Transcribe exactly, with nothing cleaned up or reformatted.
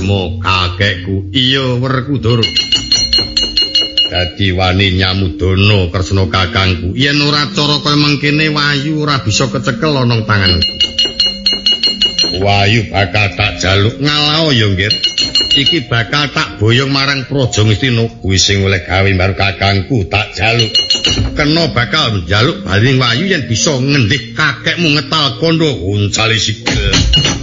Bima kakekku. Iya Werkudara. Dadi wani nyamudana Kresna kakangku. Yen ora cara kaya mengkene Wayu ora bisa kecekel ana tanganku. Wayu bakal tak jaluk ngalao ya nggih. Iki bakal tak boyong marang Praja Ngastina kuwi sing oleh gawe baru kakangku tak jaluk. Kena bakal njaluk baling Wayu yen bisa ngendih kakekmu ngetal kondo uncali sikil.